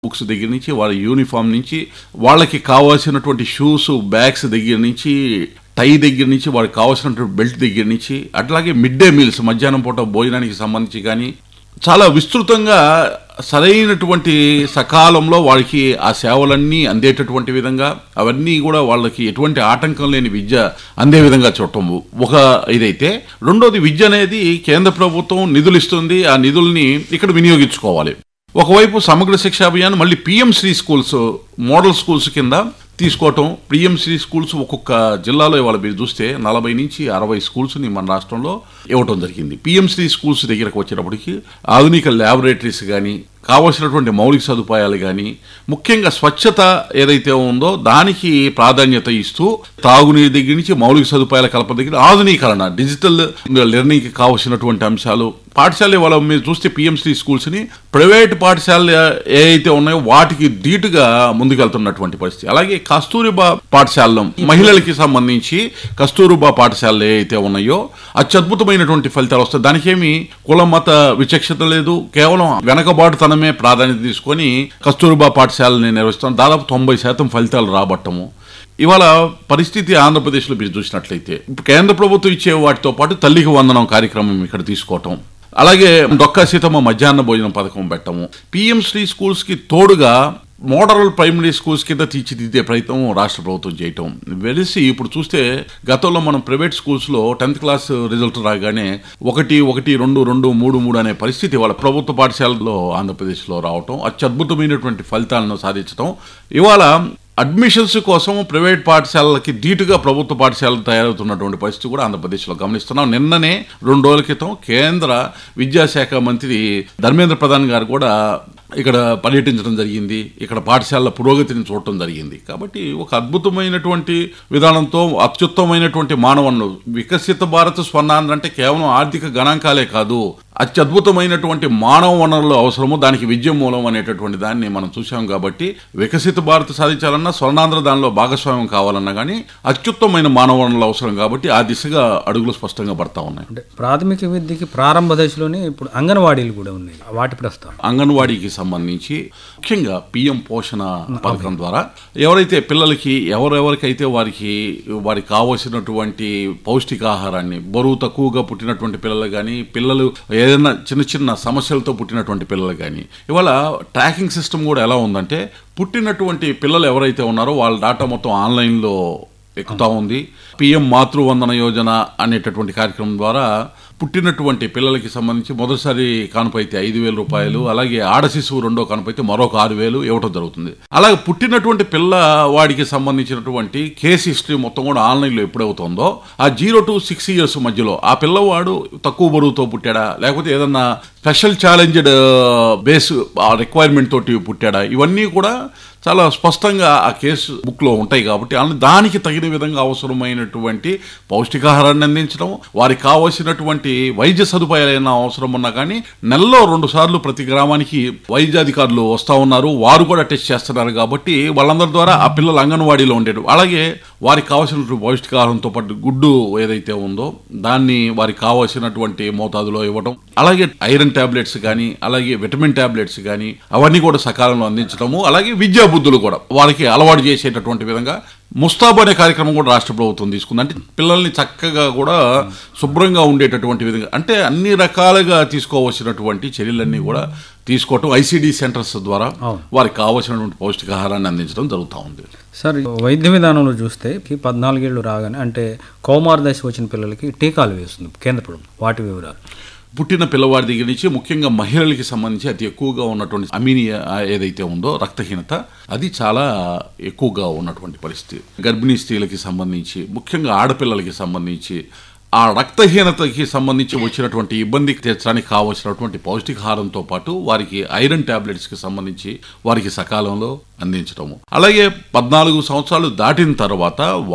Books దగ్గర నుంచి వాళ్ళ యూనిఫామ్ నుంచి వాళ్ళకి కావాల్సినటువంటి షూస్ బ్యాగ్స్ దగ్గర నుంచి టై దగ్గర నుంచి వాళ్ళకి కావాల్సినటువంటి బెల్ట్ దగ్గర నుంచి అట్లాగే మిడ్ డే మీల్స్ మధ్యాహ్నం పూట భోజనానికి సంబంధించి కానీ చాలా విస్తృతంగా సరైనటువంటి సకాలంలో వాళ్ళకి ఆ సేవలన్నీ అందేటటువంటి విధంగా అవన్నీ కూడా వాళ్ళకి ఎటువంటి ఆటంకం లేని విద్య అందే విధంగా చూడటం ఒక ఇదైతే, రెండోది విద్య అనేది కేంద్ర ప్రభుత్వం నిధులు ఇస్తుంది. ఆ నిధుల్ని ఇక్కడ వినియోగించుకోవాలి. ఒకవైపు సమగ్ర శిక్షా అభియాన్ మళ్ళీ PM Shri schools model schools కింద తీసుకోవటం. పిఎం శ్రీ స్కూల్స్ ఒక్కొక్క జిల్లాలో ఇవాళ మీరు చూస్తే 40 నుంచి 60 స్కూల్స్ని మన రాష్ట్రంలో ఇవ్వటం జరిగింది. పిఎం శ్రీ స్కూల్స్ దగ్గరకు వచ్చేటప్పటికి ఆధునిక ల్యాబొరేటరీస్ కానీ కావలసినటువంటి మౌలిక సదుపాయాలు కానీ ముఖ్యంగా స్వచ్ఛత ఏదైతే ఉందో దానికి ప్రాధాన్యత ఇస్తూ తాగునీరు దగ్గర నుంచి మౌలిక సదుపాయాల కల్పన దగ్గర ఆధునీకరణ డిజిటల్ లెర్నింగ్కి కావలసినటువంటి అంశాలు పాఠశాల వాళ్ళ మీరు చూస్తే పిఎంసీ స్కూల్స్ని ప్రైవేట్ పాఠశాలలు ఏవైతే ఉన్నాయో వాటికి ధీటుగా ముందుకెళ్తున్నటువంటి పరిస్థితి. అలాగే కస్తూరిబా పాఠశాలలో మహిళలకి సంబంధించి కస్తూరిబా పాఠశాలలు ఏవైతే ఉన్నాయో అత్యద్భుతమైనటువంటి ఫలితాలు వస్తాయి. దానికేమి కుల మత విచక్షత లేదు, కేవలం వెనకబాటుతనమే ప్రాధాన్యత తీసుకొని కస్తూరిబా పాఠశాలని నిర్వహిస్తాం. దాదాపు 90% ఫలితాలు రాబట్టము. ఇవాళ పరిస్థితి ఆంధ్రప్రదేశ్లో మీరు చూసినట్లయితే కేంద్ర ప్రభుత్వం ఇచ్చే వాటితో పాటు తల్లికి వందనం కార్యక్రమం ఇక్కడ తీసుకోవటం, అలాగే డొక్కా సీతమ్మ మధ్యాహ్న భోజనం పథకం పెట్టము, పిఎం శ్రీ స్కూల్స్కి తోడుగా మోడల్ ప్రైమరీ స్కూల్స్ కింద తీర్చిదిద్దే ప్రయత్నం రాష్ట్ర ప్రభుత్వం చేయటం వెలిసి ఇప్పుడు చూస్తే గతంలో మనం ప్రైవేట్ స్కూల్స్లో 10th క్లాస్ రిజల్ట్ రాగానే 1, 1, 2, 2, 3, 3 అనే పరిస్థితి ఇవాళ ప్రభుత్వ పాఠశాలలో ఆంధ్రప్రదేశ్లో రావటం, అత్యద్భుతమైనటువంటి ఫలితాలను సాధించడం. ఇవాళ అడ్మిషన్స్ కోసం ప్రైవేట్ పాఠశాలలకి ధీటుగా ప్రభుత్వ పాఠశాలలు తయారవుతున్నటువంటి పరిస్థితి కూడా ఆంధ్రప్రదేశ్లో గమనిస్తున్నాం. నిన్ననే 2 రోజుల క్రితం కేంద్ర విద్యాశాఖ మంత్రి ధర్మేంద్ర ప్రధాన్ గారు కూడా ఇక్కడ పర్యటించడం జరిగింది. ఇక్కడ పాఠశాలల పురోగతిని చూడటం జరిగింది. కాబట్టి ఒక అద్భుతమైనటువంటి విధానంతో అత్యుత్తమైనటువంటి మానవన్ను వికసిత భారత్ స్వర్ణాంధ్ర అంటే కేవలం ఆర్థిక గణాంకాలే కాదు, అత్యద్భుతమైనటువంటి మానవ వనరులు అవసరము, దానికి విద్య మూలం అనేటటువంటి దాన్ని మనం చూసాం. కాబట్టి వికసిత భారత్ సాధించాలన్నా స్వర్ణాంధ్ర దానిలో భాగస్వామ్యం కావాలన్నా కానీ అత్యుత్తమైన మానవ వనరులు అవసరం. కాబట్టి ఆ దిశగా అడుగులు స్పష్టంగా పడతా ఉన్నాయి. అంటే ప్రాథమిక విద్యకి ప్రారంభ దశలోనే ఇప్పుడు అంగన్వాడీలు కూడా ఉన్నాయి. వాటి ప్రస్తావన అంగన్వాడీకి సంబంధించి ముఖ్యంగా పిఎం పోషణ పథకం ద్వారా ఎవరైతే పిల్లలకి ఎవరెవరికైతే వారికి కావలసినటువంటి పౌష్టికాహారాన్ని బరువు తక్కువగా పుట్టినటువంటి పిల్లలు కానీ పిల్లలు ఏదైనా చిన్న చిన్న సమస్యలతో పుట్టినటువంటి పిల్లలు కానీ ఇవాళ ట్రాకింగ్ సిస్టమ్ కూడా ఎలా ఉందంటే పుట్టినటువంటి పిల్లలు ఎవరైతే ఉన్నారో వాళ్ళ డాటా మొత్తం ఆన్లైన్లో ఎక్కుతా ఉంది. పిఎం మాతృవందన యోజన అనేటటువంటి కార్యక్రమం ద్వారా పుట్టినటువంటి పిల్లలకి సంబంధించి మొదటిసారి కానుపైతే 5,000 రూపాయలు, అలాగే ఆడ శిశువు రెండో కానుపైతే మరొక 6,000 ఇవ్వటం జరుగుతుంది. అలాగే పుట్టినటువంటి పిల్లవాడికి సంబంధించినటువంటి కేసు హిస్టరీ మొత్తం కూడా ఆన్లైన్లో ఎప్పుడవుతుందో ఆ 0 to 6 years మధ్యలో ఆ పిల్లవాడు తక్కువ బరువుతో పుట్టాడా, లేకపోతే ఏదన్నా స్పెషల్ ఛాలెంజ్డ్ బేస్ రిక్వైర్మెంట్ తోటి పుట్టాడా, ఇవన్నీ కూడా చాలా స్పష్టంగా ఆ కేసు బుక్లో ఉంటాయి. కాబట్టి దానికి తగిన విధంగా అవసరమైనటువంటి పౌష్టికాహారాన్ని అందించడం, వారికి కావలసినటువంటి వైద్య సదుపాయాలు ఏమైనా అవసరం ఉన్నా కానీ నెలలో 2 సార్లు ప్రతి గ్రామానికి వైద్యాధికారులు వస్తూ ఉన్నారు, వారు కూడా టెస్ట్ చేస్తున్నారు. కాబట్టి వాళ్ళందరి ద్వారా ఆ పిల్లలు అంగన్వాడీలో ఉండేది. అలాగే వారికి కావాల్సినటువంటి పౌష్టికాహారంతో పాటు గుడ్డు ఏదైతే ఉందో దాన్ని వారికి కావాల్సినటువంటి మోతాదులో ఇవ్వడం, అలాగే ఐరన్ టాబ్లెట్స్ కానీ అలాగే విటమిన్ టాబ్లెట్స్ కానీ అవన్నీ కూడా సకాలంలో అందించడము, అలాగే విద్యా బుద్ధులు కూడా వారికి అలవాటు చేసేటటువంటి విధంగా ముస్తాబ్ అనే కార్యక్రమం కూడా రాష్ట్ర ప్రభుత్వం తీసుకుంది. అంటే పిల్లల్ని చక్కగా కూడా శుభ్రంగా ఉండేటటువంటి విధంగా అంటే అన్ని రకాలుగా తీసుకోవాల్సినటువంటి చర్యలన్నీ కూడా తీసుకోవటం ఐసిడి సెంటర్స్ ద్వారా వారికి కావాల్సినటువంటి పౌష్టికాహారాన్ని అందించడం జరుగుతూ ఉంది. సార్ వైద్య విధానంలో చూస్తే 14 ఏళ్ళు రాగానే అంటే కౌమార దశ వచ్చిన పిల్లలకి టీకాలు వేస్తుంది కేంద్ర ప్రభుత్వం, వాటి వివరాలు. పుట్టిన పిల్లవాడి దగ్గర నుంచి ముఖ్యంగా మహిళలకి సంబంధించి అతి ఎక్కువగా ఉన్నటువంటి అనీమియా ఏదైతే ఉందో రక్తహీనత అది చాలా ఎక్కువగా ఉన్నటువంటి పరిస్థితి. గర్భిణీ స్త్రీలకి సంబంధించి ముఖ్యంగా ఆడపిల్లలకి సంబంధించి ఆ రక్తహీనతకి సంబంధించి వచ్చినటువంటి ఇబ్బంది తీర్చడానికి కావలసినటువంటి పౌష్టికాహారంతో పాటు వారికి ఐరన్ టాబ్లెట్స్కి సంబంధించి వారికి సకాలంలో అందించడము, అలాగే 14 సంవత్సరాలు దాటిన తర్వాత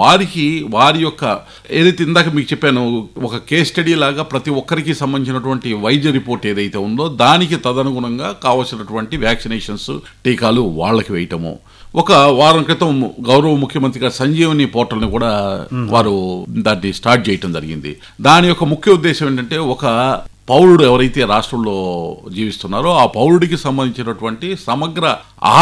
వారి యొక్క ఏదైతే ఇందాక మీకు చెప్పాను ఒక కేస్ స్టడీ లాగా ప్రతి ఒక్కరికి సంబంధించినటువంటి వైద్య రిపోర్ట్ ఏదైతే ఉందో దానికి తదనుగుణంగా కావలసినటువంటి వ్యాక్సినేషన్స్ టీకాలు వాళ్ళకి వేయటము. ఒక వారం క్రితం గౌరవ ముఖ్యమంత్రి గారు సంజీవని పోర్టల్ని కూడా వారు దాన్ని స్టార్ట్ చేయటం జరిగింది. దాని యొక్క ముఖ్య ఉద్దేశం ఏంటంటే ఒక పౌరుడు ఎవరైతే రాష్ట్రంలో జీవిస్తున్నారో ఆ పౌరుడికి సంబంధించినటువంటి సమగ్ర